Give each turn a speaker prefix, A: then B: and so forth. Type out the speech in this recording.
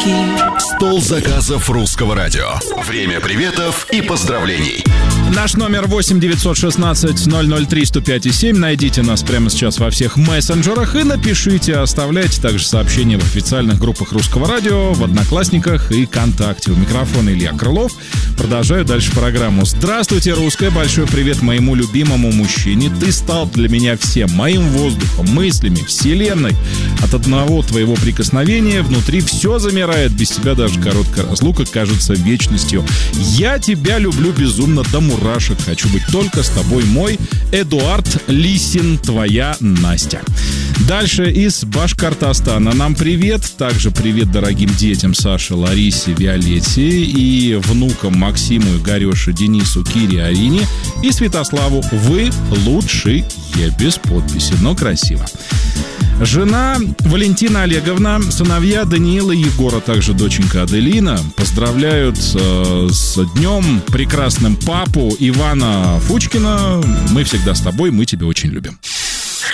A: Стол заказов Русского радио. Время приветов и поздравлений.
B: Наш номер 8-916-003-105-7. Найдите нас прямо сейчас во всех мессенджерах и напишите, оставляйте также сообщения в официальных группах Русского радио, в Одноклассниках и ВКонтакте. У микрофона Илья Крылов. Продолжаю дальше программу. Здравствуйте, русская. Большой привет моему любимому мужчине. Ты стал для меня всем. Моим воздухом, мыслями, вселенной. От одного твоего прикосновения внутри все замирает. Без тебя даже короткая разлука кажется вечностью. Я тебя люблю безумно до мурашек. Хочу быть только с тобой, мой Эдуард Лисин, твоя Настя. Дальше из Башкортостана нам привет. Также привет дорогим детям Саше, Ларисе, Виолетте и внукам Максиму, Игорёше, Денису, Кире, Арине и Святославу. Вы лучшие, без подписи, но красиво. Жена Валентина Олеговна, сыновья Даниила и Егора, также доченька Аделина поздравляют с днем прекрасным папу Ивана Фучкина. Мы всегда с тобой, мы тебя очень любим.